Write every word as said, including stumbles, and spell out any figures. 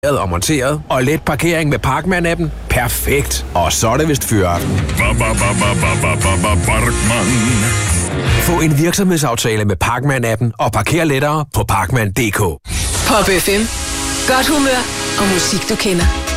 og monteret, og let parkering med Parkman-appen. Perfekt. Og så er det vist fyraften. Få en virksomhedsaftale med Parkman-appen og parker lettere på parkman punktum d k. Pop F M. Godt humør og musik, du kender.